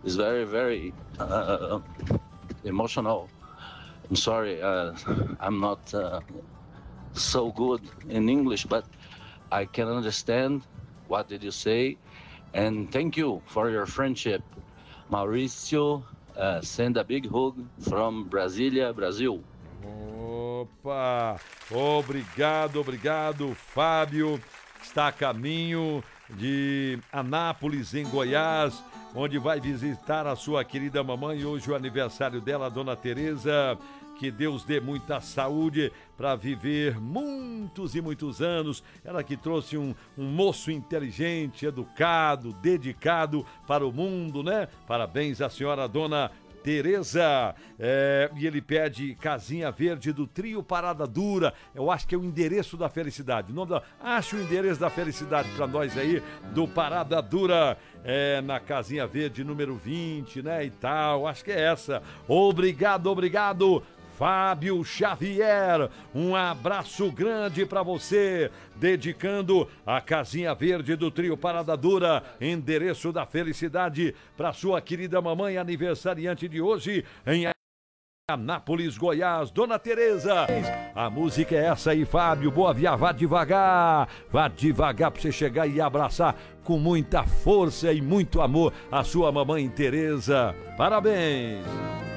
It's very, very emotional. I'm sorry, I'm not so good in English, but I can understand what did you say. And thank you for your friendship. Mauricio, send a big hug from Brasília, Brasil. Opa! Obrigado, Fábio. Está a caminho de Anápolis, em Goiás, onde vai visitar a sua querida mamãe. Hoje o aniversário dela, a Dona Tereza. Que Deus dê muita saúde para viver muitos e muitos anos. Ela que trouxe um moço inteligente, educado, dedicado para o mundo, né? Parabéns à senhora Dona Tereza. E ele pede Casinha Verde do Trio Parada Dura. Eu acho que é o endereço da felicidade. Acha o endereço da felicidade para nós aí, do Parada Dura. Na Casinha Verde número 20, né? E tal. Acho que é essa. Obrigado. Fábio Xavier, um abraço grande para você, dedicando a Casinha Verde do Trio Parada Dura, endereço da felicidade para sua querida mamãe aniversariante de hoje em Anápolis, Goiás, Dona Tereza. A música é essa aí, Fábio. Boa viagem, vá devagar para você chegar e abraçar com muita força e muito amor a sua mamãe Tereza. Parabéns.